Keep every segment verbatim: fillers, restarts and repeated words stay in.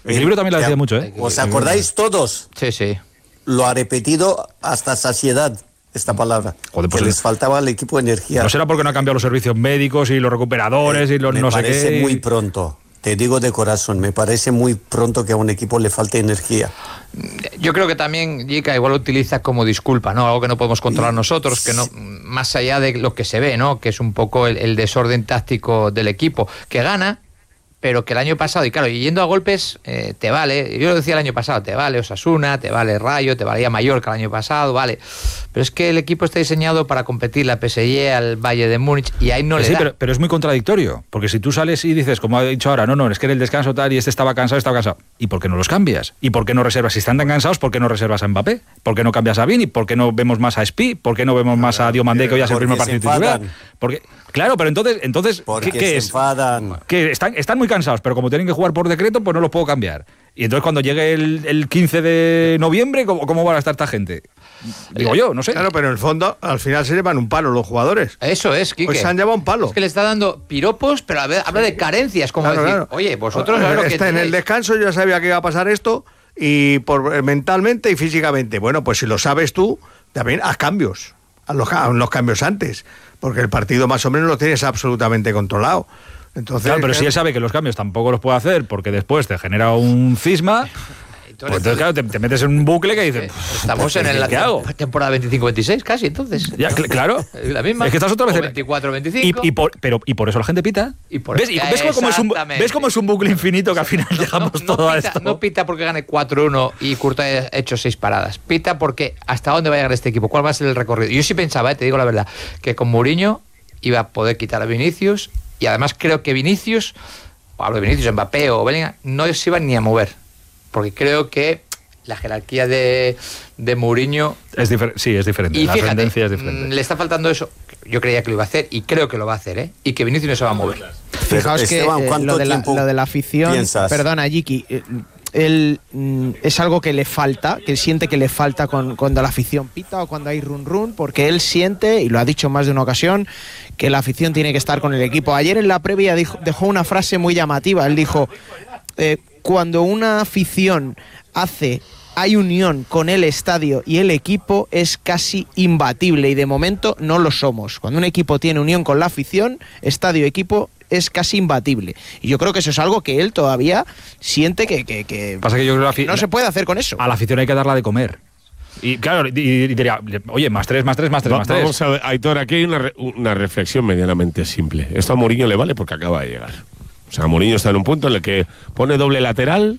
Equilibrio también lo decía mucho, ¿eh? ¿Os acordáis todos? Sí, sí. Lo ha repetido hasta saciedad esta palabra. Joder, pues que el... les faltaba al equipo energía. No será porque no ha cambiado los servicios médicos y los recuperadores eh, y los me no sé qué. Me parece muy pronto. Te digo de corazón, me parece muy pronto que a un equipo le falte energía. Yo creo que también Jica igual lo utiliza como disculpa, ¿no? Algo que no podemos controlar nosotros, que no, más allá de lo que se ve, ¿no? Que es un poco el, el desorden táctico del equipo, que gana, pero que el año pasado, y claro, y yendo a golpes, eh, te vale, yo lo decía el año pasado, te vale Osasuna, te vale Rayo, te valía Mallorca el año pasado, vale, pero es que el equipo está diseñado para competir la P S G al Bayern de Múnich y ahí no sí, le sí, da. Pero, pero es muy contradictorio, porque si tú sales y dices, como ha dicho ahora, no, no, es que en el descanso tal y este estaba cansado, estaba cansado, ¿y por qué no los cambias? ¿Y por qué no reservas? Si están tan cansados, ¿por qué no reservas a Mbappé? ¿Por qué no cambias a Vini? ¿Por qué no vemos más a Spi? ¿Por qué no vemos más a Diomandé, que hoy es el primer partido titular? Porque, claro, pero entonces, entonces porque ¿qué, qué se es? Enfadan. Que están, están muy cansados, pero como tienen que jugar por decreto, pues no los puedo cambiar. Y entonces cuando llegue el, el quince de noviembre, ¿cómo, ¿cómo van a estar esta gente? Digo yo, no sé. Claro, pero en el fondo, al final se llevan un palo los jugadores. Eso es, Quique. Pues se han llevado un palo. Es que le está dando piropos, pero a ver, habla de carencias, como Claro, decir, claro. oye, vosotros sabéis lo que está en el tenéis. descanso, yo ya sabía que iba a pasar esto, y por mentalmente y físicamente. Bueno, pues si lo sabes tú, también haz cambios. Haz los, haz los cambios antes, porque el partido más o menos lo tienes absolutamente controlado. Entonces, claro, pero si él sabe que los cambios tampoco los puede hacer porque después te genera un cisma, pues entonces claro, te, te metes en un bucle que dices, estamos en la ¿qué hago? temporada veinticinco veintiséis casi, entonces. Ya, cl- claro. La misma. Es que estás otra vez O en- veinticuatro veinticinco. Y, y por, pero, y por eso la gente pita. Y por ¿Ves, y ves, cómo, cómo es un, Exactamente. ¿Ves cómo es un bucle infinito que al final No, llegamos no, no todo a pita, esto? no pita porque gane cuatro uno y Courtois haya hecho seis paradas. Pita porque hasta dónde va a llegar este equipo, cuál va a ser el recorrido. Yo sí pensaba, eh, te digo la verdad, que con Mourinho iba a poder quitar a Vinicius, y además creo que Vinicius, o hablo de Vinicius, Mbappé o Bellingham, no se iban ni a mover, porque creo que la jerarquía de, de Mourinho Es difer- sí, es diferente. y la fíjate, tendencia es diferente. mm, le está faltando eso. Yo creía que lo iba a hacer y creo que lo va a hacer, ¿eh? Y que Vinicius no se va a mover. Fijaos que Esteban, eh, ¿cuánto lo, de la, tiempo lo de la afición, piensas? perdona, Jiki, eh, él mm, es algo que le falta, que siente que le falta con, cuando la afición pita o cuando hay run run, porque él siente, y lo ha dicho en más de una ocasión, que la afición tiene que estar con el equipo. Ayer en la previa dijo, dejó una frase muy llamativa. Él dijo, eh, cuando una afición hace... hay unión con el estadio y el equipo, es casi imbatible, y de momento no lo somos. Cuando un equipo tiene unión con la afición, estadio-equipo, es casi imbatible. Y yo creo que eso es algo que él todavía siente que, que, que, Pasa que yo creo que la afi- no se puede hacer con eso. A la afición hay que darla de comer. Y claro, y, y diría, oye, más tres, más tres, más tres, Va- más tres. Vamos a ver, Aitor, aquí hay una, re- una reflexión medianamente simple. Esto a Mourinho le vale porque acaba de llegar. O sea, Mourinho está en un punto en el que pone doble lateral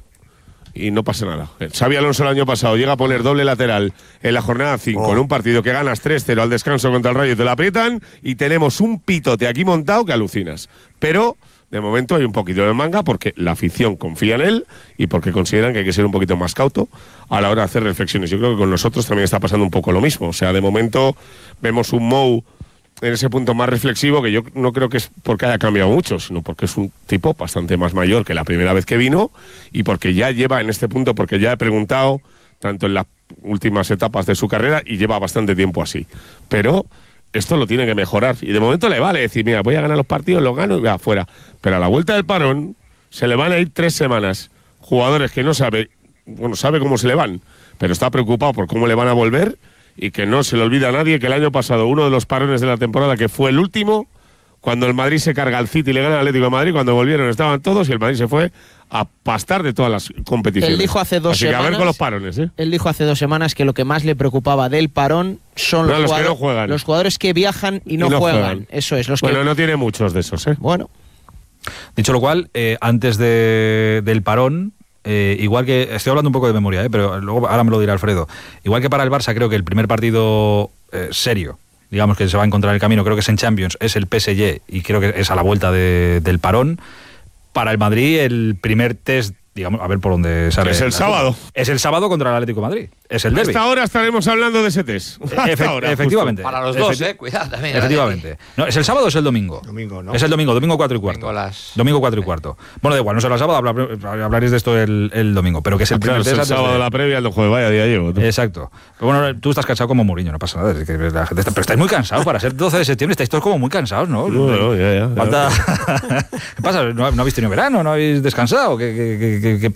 y no pasa nada. Xabi Alonso el año pasado llega a poner doble lateral en la jornada cinco, Oh. en un partido que ganas tres cero al descanso contra el Rayo y te la aprietan, y tenemos un pitote aquí montado que alucinas. Pero de momento hay un poquito de manga porque la afición confía en él y porque consideran que hay que ser un poquito más cauto a la hora de hacer reflexiones. Yo creo que con nosotros también está pasando un poco lo mismo. O sea, de momento vemos un Mou en ese punto más reflexivo, que yo no creo que es porque haya cambiado mucho, sino porque es un tipo bastante más mayor que la primera vez que vino, y porque ya lleva en este punto, porque ya he preguntado tanto en las últimas etapas de su carrera y lleva bastante tiempo así. Pero esto lo tiene que mejorar, y de momento le vale decir, mira, voy a ganar los partidos, los gano y voy afuera. Pero a la vuelta del parón se le van a ir tres semanas jugadores que no sabe, bueno, sabe cómo se le van, pero está preocupado por cómo le van a volver. Y que no se le olvida a nadie que el año pasado, uno de los parones de la temporada, que fue el último, cuando el Madrid se carga al City y le gana al Atlético de Madrid, cuando volvieron estaban todos y el Madrid se fue a pastar de todas las competiciones. Él dijo hace dos Así semanas. que a ver con los parones, ¿eh? Él dijo hace dos semanas que lo que más le preocupaba del parón son No, los, los que jugadores, no juegan. los jugadores que viajan y no, Y no juegan. juegan. Eso es, los Bueno, que. no tiene muchos de esos, ¿eh? Bueno. Dicho lo cual, eh, antes de, del parón, eh, igual que, estoy hablando un poco de memoria, eh, pero luego ahora me lo dirá Alfredo, igual que para el Barça creo que el primer partido eh, serio, digamos que se va a encontrar en el camino, creo que es en Champions, es el P S G, y creo que es a la vuelta de, del parón. Para el Madrid el primer test, digamos, a ver por dónde sale. Es el sábado. Es el sábado contra el Atlético de Madrid, es el derbi. Hasta ahora estaremos hablando de ese test. Hasta Efe- ahora, efectivamente. Para los dos, Efecti- eh, cuidado también. Efectivamente. No, ¿es el sábado o es el domingo? Domingo, ¿no? Es el domingo, domingo cuatro y cuarto. Domingo las- Domingo cuatro y cuarto. Bueno, da igual, no será el sábado, hablar- hablaréis de esto el, el domingo, pero que es el Claro, primer es test el antes sábado de- de la previa, el jueves, vaya día llevo. tú. Exacto. Pero bueno, tú estás cansado como Mourinho, no pasa nada. Es que la gente está- pero estáis muy cansados para ser doce de septiembre, estáis todos como muy cansados, ¿no? No, no, ya, ya. Falta... ¿Qué pasa? ¿No, no habéis tenido verano? ¿No habéis descansado? ¿Qué, qué, qué, qué